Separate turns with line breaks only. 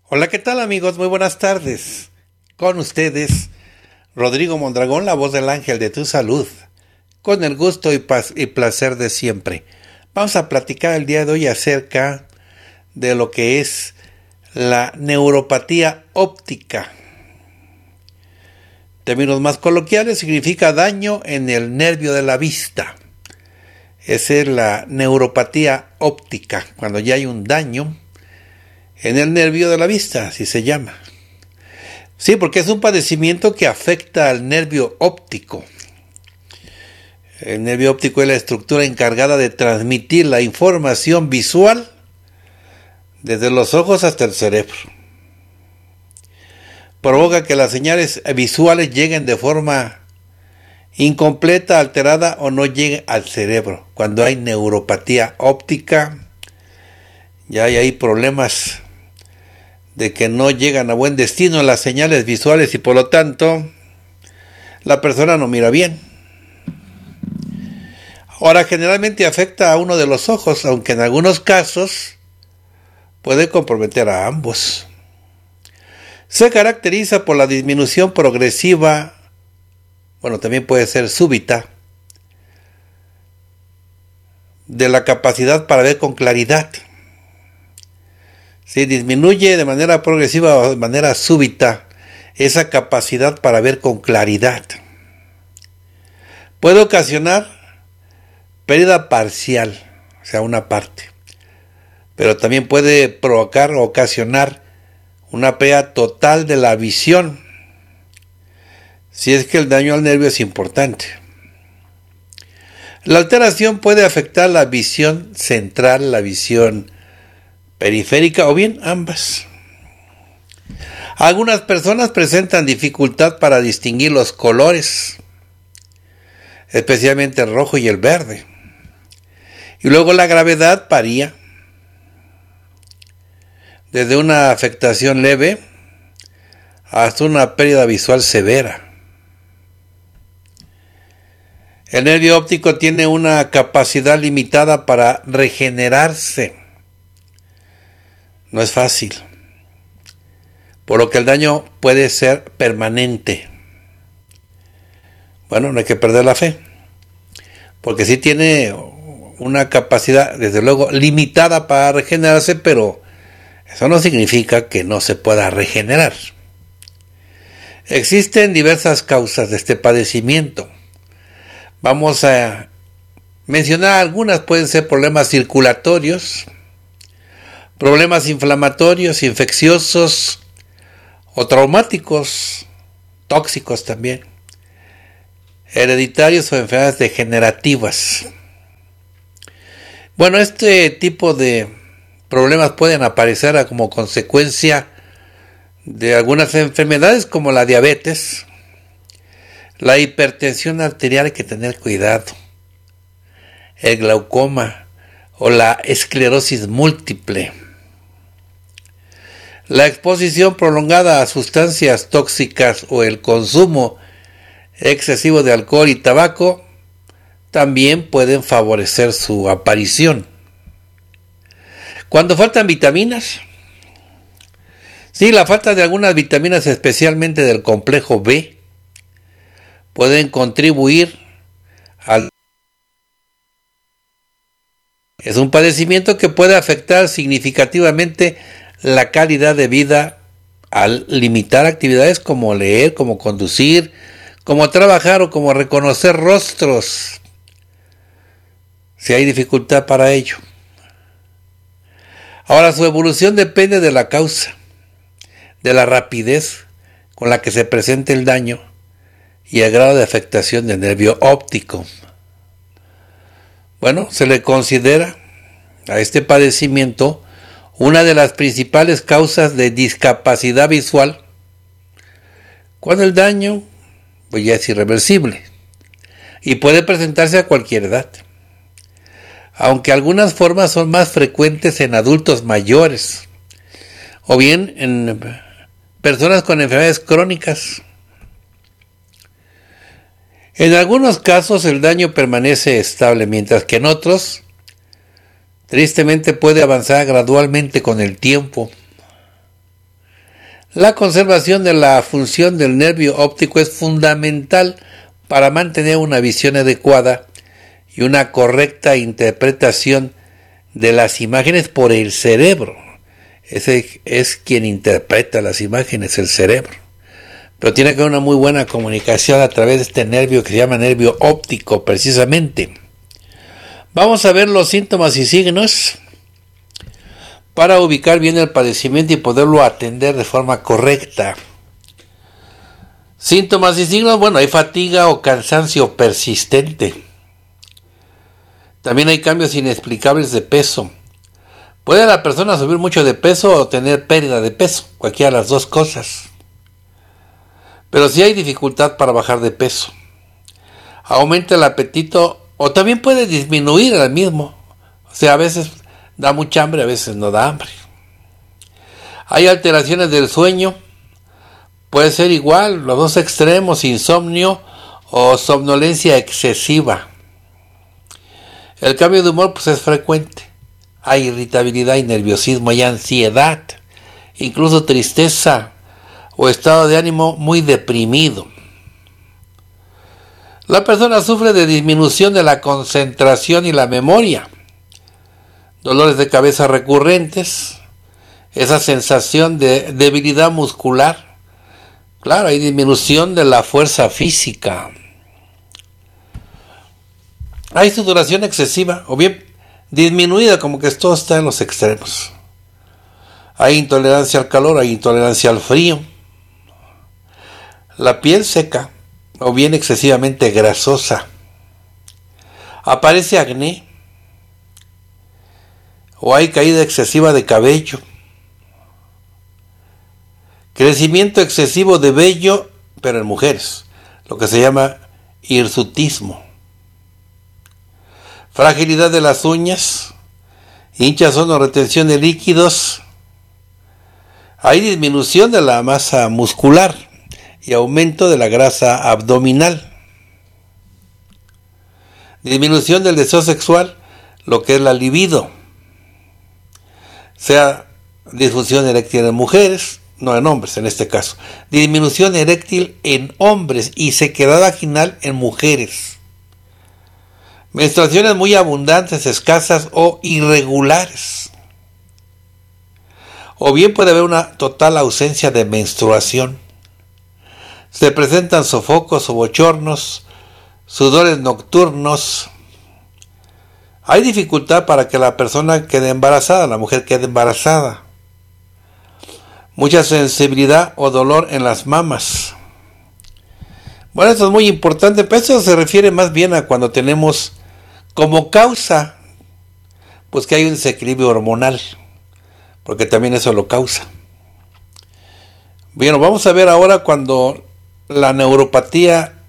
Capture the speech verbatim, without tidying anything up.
Hola, ¿qué tal amigos? Muy buenas tardes. Con ustedes, Rodrigo Mondragón, la voz del ángel de tu salud. Con el gusto y, paz y placer de siempre. Vamos a platicar el día de hoy acerca de lo que es la neuropatía óptica. En términos más coloquiales, significa daño en el nervio de la vista. Esa es la neuropatía óptica, cuando ya hay un daño en el nervio de la vista, así se llama. Sí, porque es un padecimiento que afecta al nervio óptico. El nervio óptico es la estructura encargada de transmitir la información visual desde los ojos hasta el cerebro. Provoca que las señales visuales lleguen de forma incompleta, alterada o no lleguen al cerebro. Cuando hay neuropatía óptica, ya hay ahí problemas de que no llegan a buen destino las señales visuales y por lo tanto la persona no mira bien. Ahora, generalmente afecta a uno de los ojos, aunque en algunos casos puede comprometer a ambos. Se caracteriza por la disminución progresiva, bueno, también puede ser súbita, de la capacidad para ver con claridad. Si disminuye de manera progresiva o de manera súbita esa capacidad para ver con claridad. Puede ocasionar pérdida parcial, o sea, una parte. Pero también puede provocar o ocasionar una pérdida total de la visión, si es que el daño al nervio es importante. La alteración puede afectar la visión central, la visión periférica o bien ambas. Algunas personas presentan dificultad para distinguir los colores, especialmente el rojo y el verde. Y luego la gravedad varía desde una afectación leve hasta una pérdida visual severa. El nervio óptico tiene una capacidad limitada para regenerarse. No es fácil, por lo que el daño puede ser permanente. Bueno, no hay que perder la fe, porque sí tiene una capacidad, desde luego, limitada para regenerarse, pero eso no significa que no se pueda regenerar. Existen diversas causas de este padecimiento. Vamos a mencionar algunas. Pueden ser problemas circulatorios, problemas inflamatorios, infecciosos o traumáticos, tóxicos también, hereditarios o enfermedades degenerativas. Bueno, este tipo de problemas pueden aparecer como consecuencia de algunas enfermedades como la diabetes, la hipertensión arterial, hay que tener cuidado, el glaucoma o la esclerosis múltiple. La exposición prolongada a sustancias tóxicas o el consumo excesivo de alcohol y tabaco también pueden favorecer su aparición. Cuando faltan vitaminas, sí, la falta de algunas vitaminas, especialmente del complejo B, pueden contribuir al... Es un padecimiento que puede afectar significativamente la calidad de vida al limitar actividades como leer, como conducir, como trabajar o como reconocer rostros, si hay dificultad para ello. Ahora, su evolución depende de la causa, de la rapidez con la que se presenta el daño y el grado de afectación del nervio óptico. Bueno, se le considera a este padecimiento una de las principales causas de discapacidad visual, cuando el daño pues ya es irreversible y puede presentarse a cualquier edad, aunque algunas formas son más frecuentes en adultos mayores o bien en personas con enfermedades crónicas. En algunos casos el daño permanece estable, mientras que en otros tristemente puede avanzar gradualmente con el tiempo. La conservación de la función del nervio óptico es fundamental para mantener una visión adecuada y una correcta interpretación de las imágenes por el cerebro. Ese es quien interpreta las imágenes, el cerebro. Pero tiene que haber una muy buena comunicación a través de este nervio que se llama nervio óptico, precisamente. Vamos a ver los síntomas y signos para ubicar bien el padecimiento y poderlo atender de forma correcta. Síntomas y signos, bueno, hay fatiga o cansancio persistente. También hay cambios inexplicables de peso. Puede la persona subir mucho de peso o tener pérdida de peso, cualquiera de las dos cosas. Pero sí hay dificultad para bajar de peso. Aumenta el apetito o también puede disminuir el mismo. O sea, a veces da mucha hambre, a veces no da hambre. Hay alteraciones del sueño. Puede ser igual, los dos extremos, insomnio o somnolencia excesiva. El cambio de humor pues es frecuente. Hay irritabilidad y nerviosismo, hay ansiedad, incluso tristeza o estado de ánimo muy deprimido. La persona sufre de disminución de la concentración y la memoria, dolores de cabeza recurrentes, esa sensación de debilidad muscular. Claro, hay disminución de la fuerza física. Hay sudoración excesiva o bien disminuida, como que todo está en los extremos. Hay intolerancia al calor, hay intolerancia al frío. La piel seca o bien excesivamente grasosa. Aparece acné o hay caída excesiva de cabello. Crecimiento excesivo de vello, pero en mujeres, lo que se llama hirsutismo. Fragilidad de las uñas, hinchazón o retención de líquidos. Hay disminución de la masa muscular y aumento de la grasa abdominal. Disminución del deseo sexual, lo que es la libido. Sea disfunción eréctil en mujeres, no en hombres en este caso. Disminución eréctil en hombres y sequedad vaginal en mujeres. Menstruaciones muy abundantes, escasas o irregulares. O bien puede haber una total ausencia de menstruación. Se presentan sofocos o bochornos, sudores nocturnos. Hay dificultad para que la persona quede embarazada, la mujer quede embarazada. Mucha sensibilidad o dolor en las mamas. Bueno, esto es muy importante, pero eso se refiere más bien a cuando tenemos como causa, pues que hay un desequilibrio hormonal, porque también eso lo causa. Bueno, vamos a ver ahora cuando la neuropatía